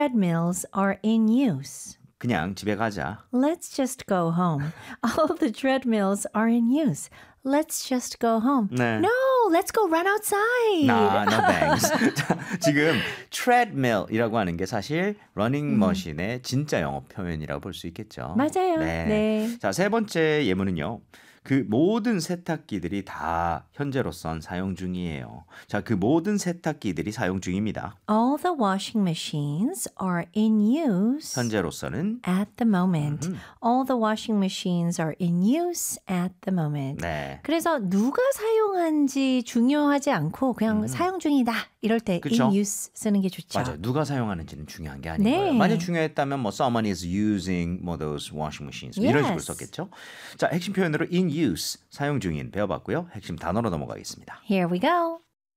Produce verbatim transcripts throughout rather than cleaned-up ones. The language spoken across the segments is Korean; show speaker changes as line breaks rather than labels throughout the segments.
treadmills are in use.
그냥 집에 가자.
Let's just go home. All the treadmills are in use. Let's just go home.
네.
No, let's go run outside.
Nah, no thanks. 자, 지금 treadmill이라고 하는 게 사실 러닝 머신의 진짜 영어 표현이라고 볼 수 있겠죠.
맞아요.
네.
네.
자, 세 번째 예문은요. 그 모든 세탁기들이 다 현재로선 사용 중이에요. 자, 그 모든 세탁기들이 사용 중입니다.
All the washing machines are in use
현재로서는
at the moment. All the washing machines are in use at the moment.
네.
그래서 누가 사용한지 중요하지 않고 그냥 사용 중이다 이럴 때
그쵸?
in use 쓰는 게 좋죠.
맞아요. 누가 사용하는지는 중요한 게 아닌
네.
거예요. 만약 중요했다면 뭐 someone is using 뭐 those washing machines 뭐 이런 식으로
Yes.
썼겠죠. 자, 핵심 표현으로 in use 사용 중인 배워봤고요. 핵심 단어로 넘어가겠습니다.
Here we go.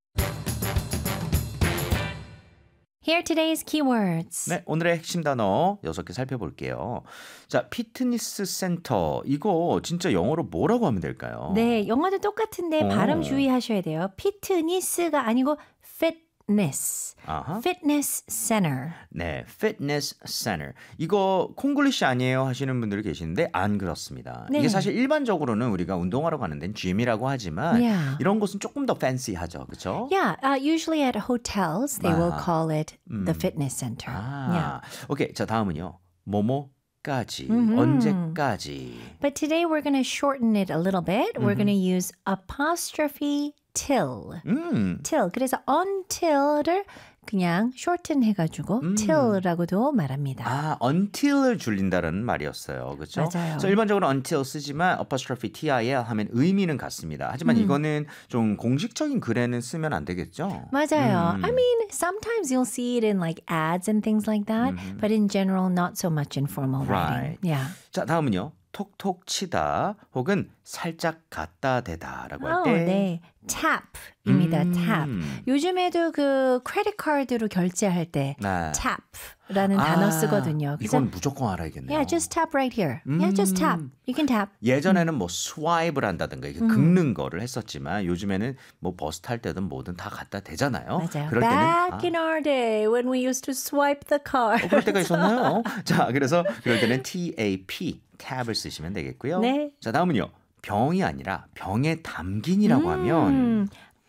Here are today's keywords.
네, 오늘의 핵심 단어 여섯 개 살펴볼게요. 자, 피트니스 센터 이거 진짜 영어로 뭐라고 하면 될까요?
네, 영어도 똑같은데
오.
발음 주의하셔야 돼요. 피트니스가 아니고 fitness.
아하.
Fitness center.
네, fitness center. 이거 콩글리시 아니에요 하시는 분들이 계시는데 안 그렇습니다.
네.
이게 사실 일반적으로는 우리가 운동하러 가는 데는 gym이라고 하지만
Yeah.
이런 곳은 조금 더 fancy하죠. 그렇죠?
Yeah, uh, usually at hotels they will
아.
call it the fitness center.
아,
Yeah.
오케이. 자, 다음은요. 뭐뭐까지,
음흠.
언제까지.
But today we're going to shorten it a little bit. We're going to use apostrophe till.
음,
till. 그래서 until을 그냥 shorten 해가지고 till라고도 말합니다.
아, until을 줄인다라는 말이었어요. 그렇죠?
맞아요.
그래서 일반적으로 until 쓰지만 apostrophe til 하면 의미는 같습니다. 하지만 이거는 좀 공식적인 글에는 쓰면 안 되겠죠?
맞아요.
음.
I mean, sometimes you'll see it in like ads and things like that, but in general, not so much in formal
Right.
writing. Yeah.
자, 다음은요. 톡톡 치다 혹은 살짝 갖다 대다라고 할
어,
때
네. tap입니다.
음.
tap. 요즘에도 그 크레딧 카드로 결제할 때
네.
tap라는 단어 쓰거든요. 그래서
이건 무조건 알아야겠네요.
Yeah, just tap right here. Yeah, just tap. You can tap.
예전에는 뭐 스와이프를 한다든가 이게 긁는 거를 했었지만 요즘에는 뭐 버스 탈 때든 뭐든 다 갖다 대잖아요.
맞아요.
그럴 때는
Back
아,
in our day when we used to swipe the card.
어, 그럴 때가 있었나요? 자, 그래서 그럴 때는 tap, tab을 쓰시면 되겠고요.
네.
자, 다음은요. 병이 아니라 병에 담긴이라고 하면
음,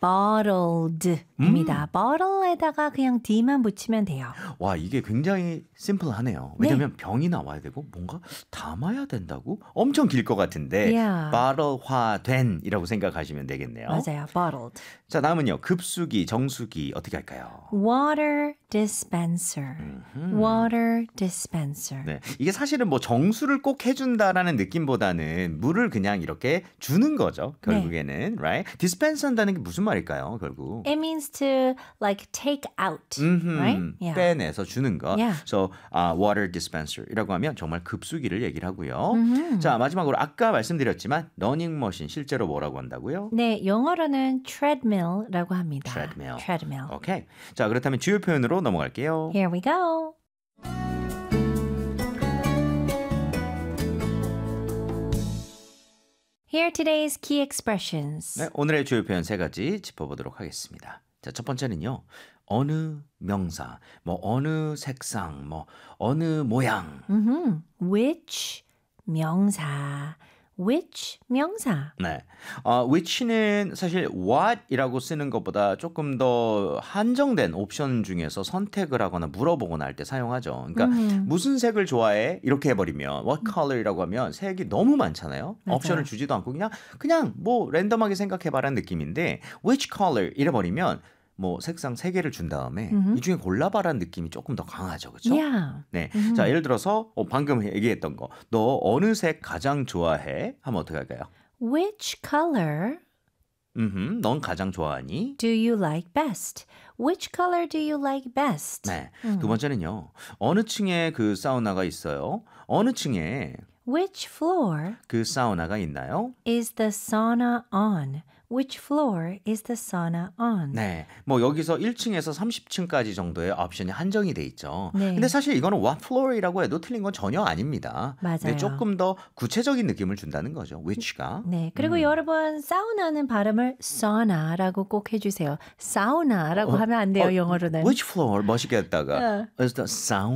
bottled입니다. bottle에다가 그냥 d만 붙이면 돼요.
와, 이게 굉장히 심플하네요. 왜냐면 병이 나와야 되고 뭔가 담아야 된다고? 엄청 길 것 같은데
Yeah.
bottle화된이라고 생각하시면 되겠네요.
맞아요. bottled.
자, 다음은요. 급수기, 정수기 어떻게 할까요?
water dispenser. water dispenser.
네, 이게 사실은 뭐 정수를 꼭 해준다라는 느낌보다는 물을 그냥 이렇게 주는 거죠. 결국에는, right? dispense 한다는 게 무슨 말일까요? 결국.
It means to like take out,
음흠,
right? Yeah.
빼내서 주는 거.
Yeah.
So, uh, water dispenser이라고 하면 정말 급수기를 얘기를 하고요. 자, 마지막으로 아까 말씀드렸지만 러닝머신 실제로 뭐라고 한다고요?
네, 영어로는 treadmill라고 합니다.
treadmill.
treadmill.
오케이. 자, 그렇다면 주요 표현으로 넘어갈게요.
Here we go. Here are today's key expressions.
네, 오늘의 주요 표현 세 가지 짚어보도록 하겠습니다. 자, 첫 번째는요. 어느 명사, 뭐 어느 색상, 뭐 어느 모양.
음흠. which 명사. which 명사.
네, 어, which는 사실 what이라고 쓰는 것보다 조금 더 한정된 옵션 중에서 선택을 하거나 물어보거나 할 때 사용하죠. 그러니까
음.
무슨 색을 좋아해? 이렇게 해버리면 what color이라고 하면 색이 너무 많잖아요.
맞아요.
옵션을 주지도 않고 그냥 그냥 뭐 랜덤하게 생각해봐라는 느낌인데 which color 이래버리면 뭐 색상 세 개를 준 다음에 이 중에 골라봐라는 느낌이 조금 더 강하죠. 그렇죠?
Yeah.
네. 자, 예를 들어서 어, 방금 얘기했던 거. 너 어느 색 가장 좋아해? 하면 어떻게 할까요?
Which color
음, 넌 가장 좋아하니?
do you like best? Which color do you like best?
네. 두 번째는요. 어느 층에 그 사우나가 있어요? 어느 층에
Which floor
그 사우나가 있나요?
is the sauna on? Which floor is the sauna on?
네, 뭐 여기서 일 층에서 삼십 층까지 정도의 옵션이 한정이 돼 있죠.
네.
근데 사실 이거는 what floor이라고 해도 틀린 건 전혀 아닙니다.
맞아요.
근데 조금 더 구체적인 느낌을 준다는 거죠. which가.
네, 그리고
음.
여러분 사우나는 발음을 sauna라고 꼭 해주세요. 사우나라고
어,
하면 안 돼요,
어,
영어로는.
which floor 멋있게 했다가
어.
Is the sauna